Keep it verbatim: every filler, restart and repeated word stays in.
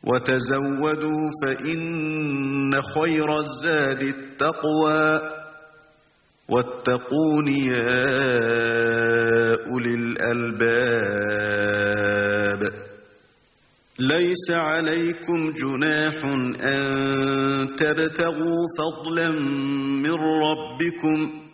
وتزودوا فإن خير الزاد التقوى واتقون يا أولي الألباب ليس عليكم جناح أن تبتغوا فضلا من ربكم